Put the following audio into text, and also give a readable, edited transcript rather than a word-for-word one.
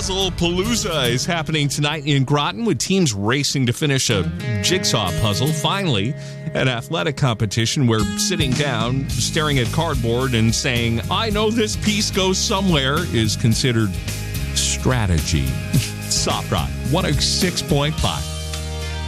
Puzzle Palooza is happening tonight in Groton with teams racing to finish a jigsaw puzzle. Finally, an athletic competition where sitting down, staring at cardboard, and saying, "I know this piece goes somewhere," is considered strategy. Soft Rock 106.5.